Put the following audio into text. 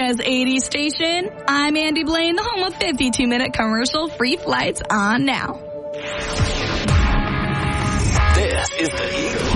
America's 80s station. I'm Andy Blaine, the home of 52-minute commercial-free flights on now. This is the Eagle